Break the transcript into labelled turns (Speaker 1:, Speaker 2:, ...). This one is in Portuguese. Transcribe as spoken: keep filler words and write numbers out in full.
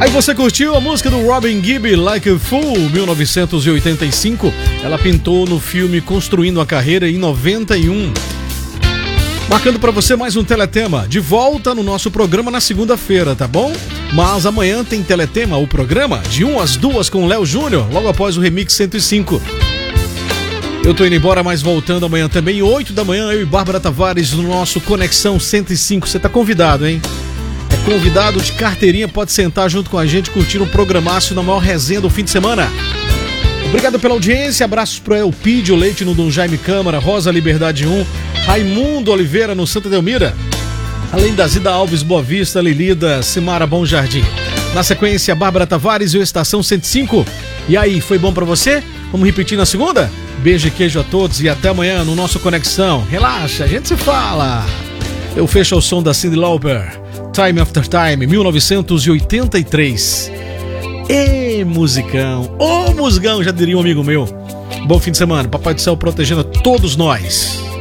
Speaker 1: Aí você curtiu a música do Robin Gibb, Like a Fool, mil novecentos e oitenta e cinco. Ela pintou no filme Construindo a Carreira em noventa e um. Marcando pra você mais um Teletema, de volta no nosso programa na segunda-feira, tá bom? Mas amanhã tem Teletema, o programa, de uma às duas com o Léo Júnior, logo após o Remix cento e cinco. Eu tô indo embora, mas voltando amanhã também, oito da manhã, eu e Bárbara Tavares no nosso Conexão cento e cinco. Você tá convidado, hein? É convidado de carteirinha, pode sentar junto com a gente, curtir um programaço na maior resenha do fim de semana. Obrigado pela audiência, abraços pro Elpidio Leite no Dom Jaime Câmara, Rosa Liberdade um, Raimundo Oliveira no Santa Delmira, além da Zida Alves Boa Vista, Lilida, Simara Bom Jardim. Na sequência, Bárbara Tavares e o Estação cento e cinco. E aí, foi bom pra você? Vamos repetir na segunda? Beijo e queijo a todos e até amanhã no nosso Conexão. Relaxa, a gente se fala. Eu fecho o som da Cyndi Lauper, Time After Time, mil novecentos e oitenta e três. Ê, musicão, ô musicão, já diria um amigo meu. Bom fim de semana, Papai do Céu protegendo a todos nós.